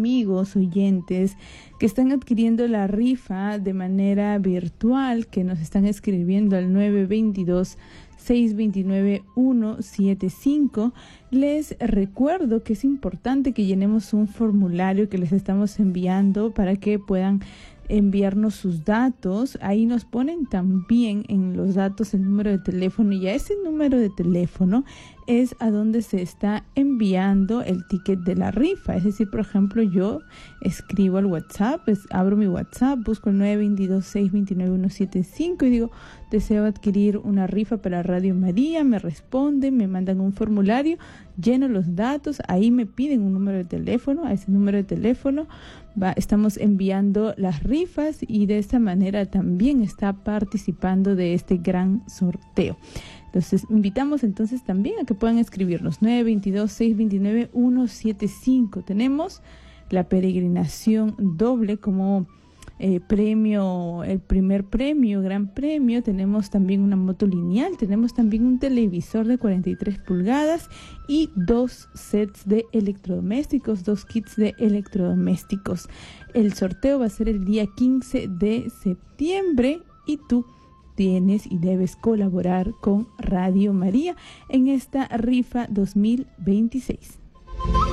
amigos oyentes que están adquiriendo la rifa de manera virtual, que nos están escribiendo al 922-629-175. Les recuerdo que es importante que llenemos un formulario que les estamos enviando para que puedan enviarnos sus datos. Ahí nos ponen también en los datos el número de teléfono, y a ese número de teléfono es a donde se está enviando el ticket de la rifa. Es decir, por ejemplo, yo escribo al WhatsApp, abro mi WhatsApp, busco el 922-629-175 y digo, deseo adquirir una rifa para Radio María. Me responden, me mandan un formulario, lleno los datos, ahí me piden un número de teléfono. A ese número de teléfono estamos enviando las rifas, y de esta manera también está participando de este gran sorteo. Entonces, invitamos entonces también a que puedan escribirnos 922-629-175. Tenemos la peregrinación doble como premio, el primer premio, gran premio. Tenemos también una moto lineal, tenemos también un televisor de 43 pulgadas y 2 sets de electrodomésticos, 2 kits de electrodomésticos. El sorteo va a ser el día 15 de septiembre y tú tienes y debes colaborar con Radio María en esta rifa 2026.